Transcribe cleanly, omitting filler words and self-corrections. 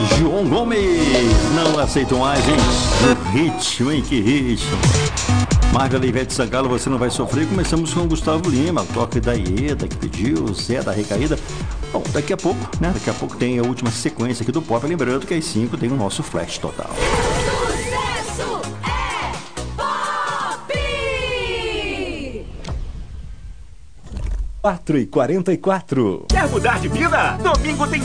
João Gomes, não aceito mais, hein? No ritmo, hein? Que ritmo. Margarida Ivete Sangalo, você não vai sofrer. Começamos com o Gustavo Lima, o toque da Ieda, que pediu, Zé da Recaída. Bom, daqui a pouco, né? Daqui a pouco tem a última sequência aqui do Pop. Lembrando que às 5 tem o nosso Flash Total. Sucesso é Pop! 4h44. Quer mudar de vida? Domingo tem